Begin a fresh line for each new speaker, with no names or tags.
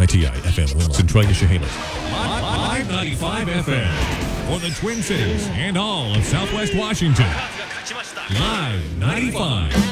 RTI FM Centralia Chehalis. Live 95 FM for the Twin Cities and all of Southwest Washington. Live 95.